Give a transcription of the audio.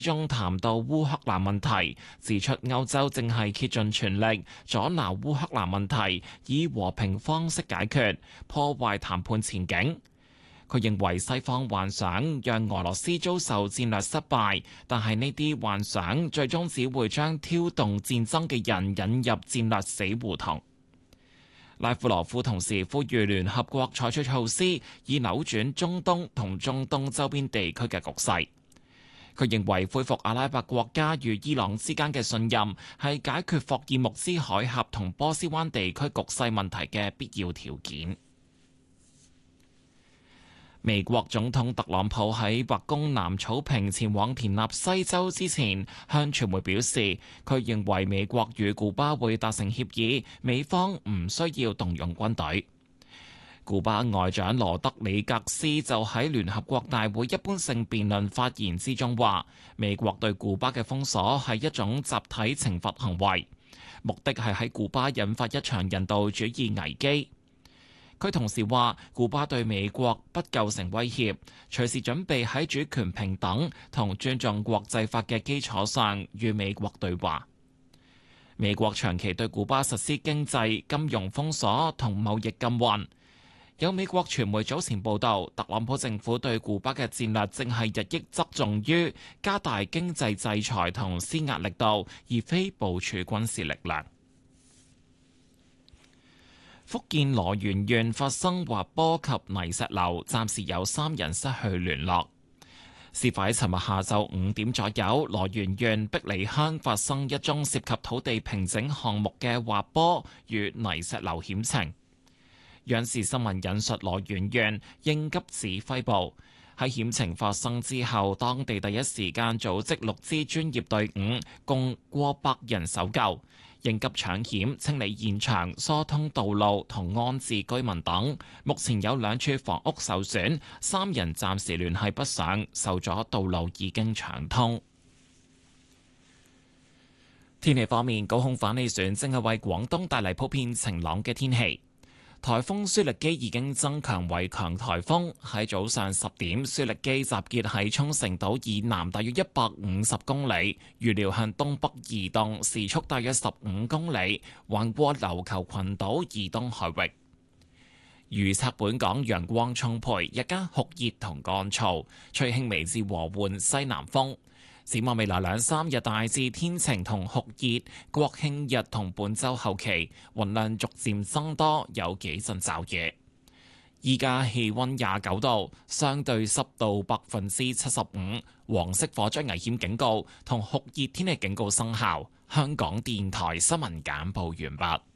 中談到烏克蘭問題，指出歐洲正係竭盡全力阻撓烏克蘭問題以和平方式解決，破壞談判前景。佢認為西方幻想讓俄羅斯遭受戰略失敗，但係呢啲幻想最終只會將挑動戰爭嘅人引入戰略死胡同。拉夫羅夫同時呼籲聯合國採取措施，以扭轉中東同中東周邊地區嘅局勢。佢認為恢復阿拉伯國家與伊朗之間嘅信任，係解決霍爾木茲海峽同波斯灣地區局勢問題嘅必要條件。美國總統特朗普喺白宮南草坪前往田納西州之前，向傳媒表示，佢認為美國與古巴會達成協議，美方唔需要動用軍隊。古巴外長羅德里格斯就喺聯合國大會一般性辯論發言之中話，美國對古巴嘅封鎖係一種集體懲罰行為，目的係喺古巴引發一場人道主義危機。佢同時話，古巴對美國不構成威脅，隨時準備喺主權平等同尊重國際法嘅基礎上與美國對話。美國長期對古巴實施經濟、金融封鎖同貿易禁運。有美國傳媒早前報道，特朗普政府對古巴嘅戰略正係日益側重於加大經濟制裁同施壓力度，而非部署軍事力量。福建羅源縣發生滑坡及泥石流，暫時有3人失去聯絡。事發喺尋日下晝5點左右，羅源縣碧梨鄉發生一宗涉及土地平整項目嘅滑坡與泥石流險情。央視新聞引述羅源縣應急指揮部喺險情發生之後，當地第一時間組織6支專業隊伍，共過百人搜救、應急搶險、清理現場、疏通道路同安置居民等。目前有2處房屋受損，3人暫時聯繫不上，受阻道路已經暢通。天氣方面，高空反氣旋正係為廣東帶嚟普遍晴朗嘅天氣。颱風舒力基已經增強為強颱風，喺早上10點，舒力基集結喺沖繩島以南大約150公里，預料向東北移動，時速大約15公里，橫過琉球群島以東海域。預測本港陽光充沛，日間酷熱同乾燥，吹輕微至和緩西南風。展望未來2-3日大致天晴同酷熱，國慶日同本週後期雲量逐漸增多，有幾陣驟雨。依家氣溫29度，相對濕度75%，黃色火災危險警告同酷熱天氣警告生效。香港電台新聞簡報完畢。